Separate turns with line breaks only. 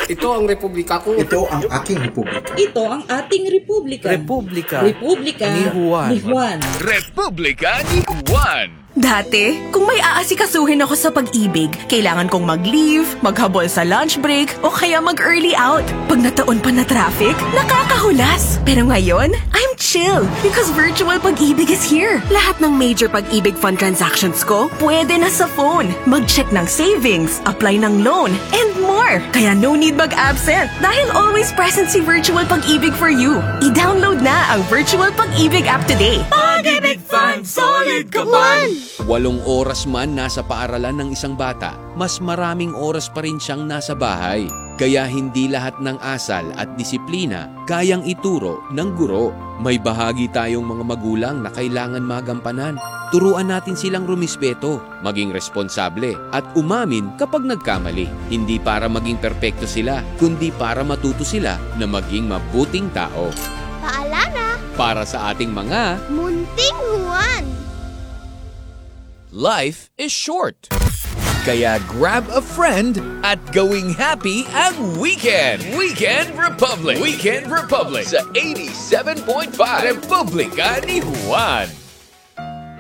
Ito ang republika ko.
Ito ang aking republika.
Ito ang ating republika.
Republika
Republika
ni Juan.
Ni Juan.
Republika ni Juan.
Dati, kung may aasikasuhin ako sa pag-ibig, kailangan kong mag-leave, maghabol sa lunch break, o kaya mag-early out. Pag nataon pa na traffic, nakakahulas. Pero ngayon, I'm chill because virtual pag-ibig is here. Lahat ng major pag-ibig fund transactions ko, pwede na sa phone. Mag-check ng savings, apply ng loan, and more. Kaya no need mag-absent dahil always present si Virtual Pag-ibig for you. I-download na ang Virtual Pag-ibig app today.
Pag-ibig Fund, solid ka man!
8 oras man nasa paaralan ng isang bata, mas maraming oras pa rin siyang nasa bahay. Kaya hindi lahat ng asal at disiplina kayang ituro ng guro. May bahagi tayong mga magulang na kailangan magampanan. Turuan natin silang rumispeto, maging responsable, at umamin kapag nagkamali. Hindi para maging perpekto sila, kundi para matuto sila na maging mabuting tao.
Paalala!
Para sa ating mga
Munting Juan!
Life is short. Kaya grab a friend at gawing happy ang weekend. Weekend Republic. Weekend Republic sa 87.5 Republika ni Juan.